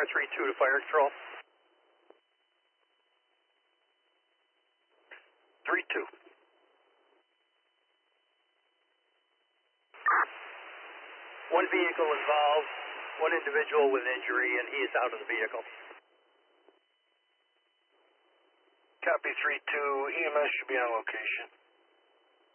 R32 to fire control. 3-2. One vehicle involved, one individual with injury, and he is out of the vehicle. Copy 3-2. EMS should be on location.